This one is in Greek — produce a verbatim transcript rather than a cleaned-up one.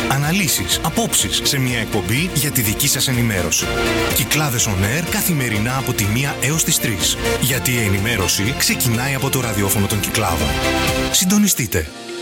Αναλύσεις, απόψεις σε μια εκπομπή για τη δική σας ενημέρωση. Κυκλάδες On Air καθημερινά από τη μία έως τις τρεις. Γιατί η ενημέρωση ξεκινάει από το ραδιόφωνο των Κυκλάδων. Συντονιστείτε.